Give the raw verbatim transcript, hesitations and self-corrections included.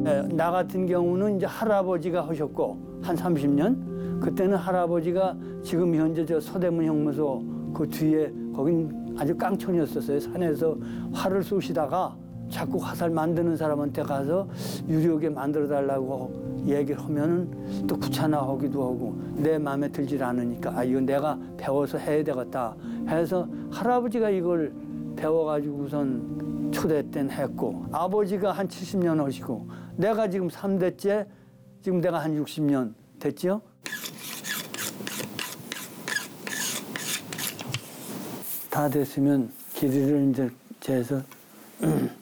예, 나 같은 경우는 이제 할아버지가 하셨고 한 삼십 년 그때는 할아버지가 지금 현재 저 서대문 형무소 그 뒤에 거긴 아주 깡촌이었었어요. 산에서 활을 쏘시다가 자꾸 화살 만드는 사람한테 가서 유력에 만들어 달라고 얘기를 하면은 또 귀찮아하기도 하고 내 마음에 들질 않으니까 아 이건 내가 배워서 해야 되겠다 해서 할아버지가 이걸 배워가지고선 초대 때는 했고 아버지가 한 칠십 년 하시고 내가 지금 삼 대째 지금 내가 한 육십 년 됐죠? 다 됐으면 길이를 이제 재서